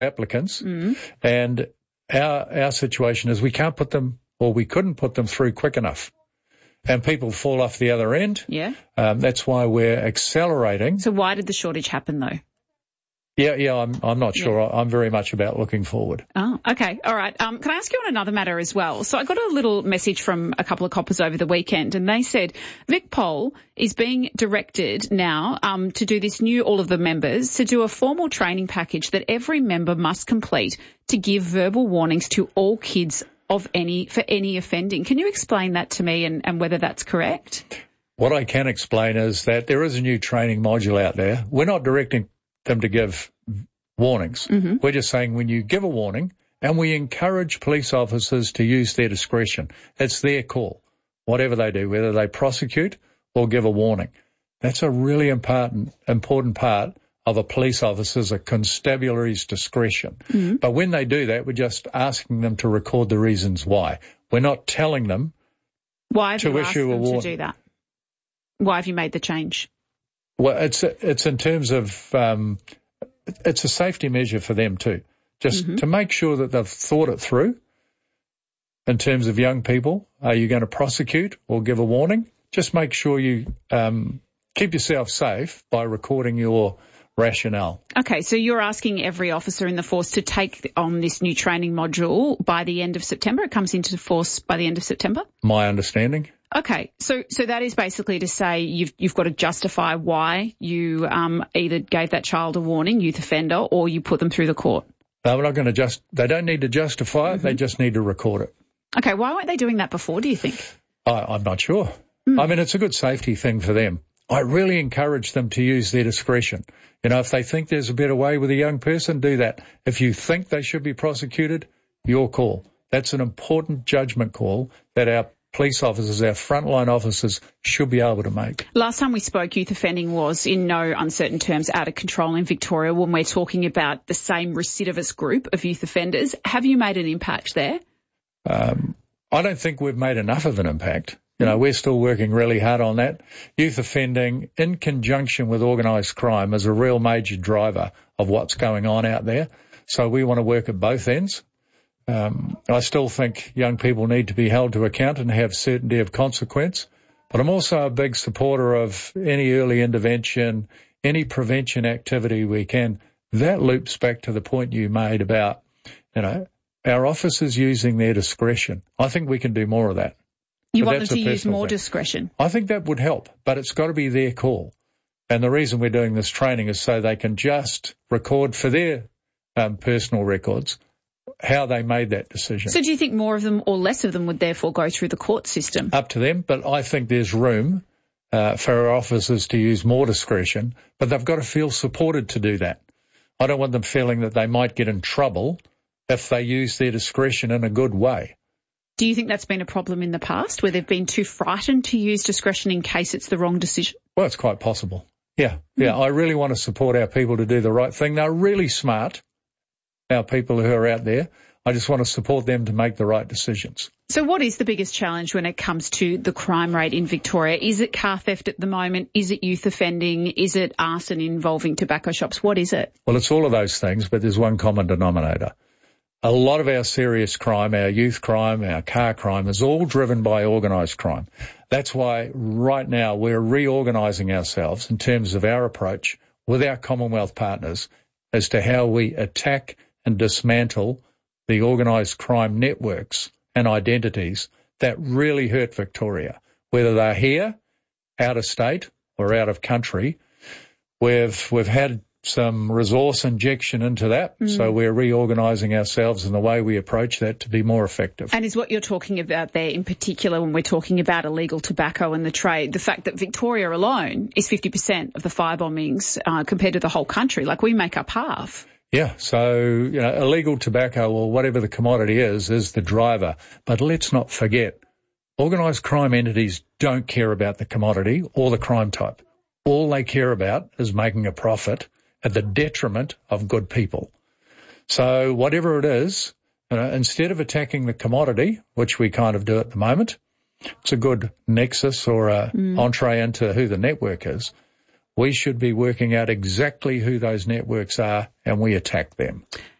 applicants, and our situation is we can't put them, or we couldn't put them through quick enough. And people fall off the other end. Yeah. That's why we're accelerating. So why did the shortage happen, though? Yeah, I'm not sure. Yeah. I'm very much about looking forward. Oh, okay. All right. Can I ask you on another matter as well? So I got a little message from a couple of coppers over the weekend, and they said VicPol is being directed now to do this new, all of the members, to do a formal training package that every member must complete to give verbal warnings to all kids for any offending. Can you explain that to me and whether that's correct? What I can explain is that there is a new training module out there. We're not directing them to give warnings. We're just saying when you give a warning, and we encourage police officers to use their discretion. It's their call, whatever they do, whether they prosecute or give a warning. That's a really important part of a police officer's, a constabulary's discretion. But when they do that, we're just asking them to record the reasons why. We're not telling them why to issue a warning. To do that? Why have you made the change? Well, it's in terms of it's a safety measure for them too, just to make sure that they've thought it through. In terms of young people, are you going to prosecute or give a warning? Just make sure you keep yourself safe by recording your rationale. Okay, so you're asking every officer in the force to take on this new training module by the end of September? It comes into force by the end of September? My understanding. Okay, so that is basically to say you've got to justify why you either gave that child a warning, youth offender, or you put them through the court. No, we're not going to they don't need to justify it, they just need to record it. Okay, why weren't they doing that before, do you think? I'm not sure. I mean, it's a good safety thing for them. I really encourage them to use their discretion. You know, if they think there's a better way with a young person, do that. If you think they should be prosecuted, your call. That's an important judgment call that our police officers, our frontline officers, should be able to make. Last time we spoke, youth offending was in no uncertain terms out of control in Victoria when we're talking about the same recidivist group of youth offenders. Have you made an impact there? I don't think we've made enough of an impact. You know, we're still working really hard on that. Youth offending in conjunction with organised crime is a real major driver of what's going on out there. So we want to work at both ends. I still think young people need to be held to account and have certainty of consequence. But I'm also a big supporter of any early intervention, any prevention activity we can. That loops back to the point you made about, you know, our officers using their discretion. I think we can do more of that. You want them to use more discretion? I think that would help, but it's got to be their call. And the reason we're doing this training is so they can just record for their personal records how they made that decision. So do you think more of them or less of them would therefore go through the court system? Up to them, but I think there's room for our officers to use more discretion, but they've got to feel supported to do that. I don't want them feeling that they might get in trouble if they use their discretion in a good way. Do you think that's been a problem in the past, where they've been too frightened to use discretion in case it's the wrong decision? Well, it's quite possible. Yeah. I really want to support our people to do the right thing. They're really smart, our people who are out there. I just want to support them to make the right decisions. So what is the biggest challenge when it comes to the crime rate in Victoria? Is it car theft at the moment? Is it youth offending? Is it arson involving tobacco shops? What is it? Well, it's all of those things, but there's one common denominator. A lot of our serious crime, our youth crime, our car crime is all driven by organised crime. That's why right now we're reorganising ourselves in terms of our approach with our Commonwealth partners as to how we attack and dismantle the organised crime networks and identities that really hurt Victoria, whether they're here, out of state or out of country. We've had some resource injection into that, so we're reorganising ourselves in the way we approach that to be more effective. And is what you're talking about there in particular when we're talking about illegal tobacco and the trade, the fact that Victoria alone is 50% of the firebombings compared to the whole country, like we make up half. Yeah, so, you know, illegal tobacco or whatever the commodity is the driver. But let's not forget, organised crime entities don't care about the commodity or the crime type. All they care about is making a profit at the detriment of good people. So whatever it is, instead of attacking the commodity, which we kind of do at the moment, it's a good nexus or entree into who the network is. We should be working out exactly who those networks are and we attack them.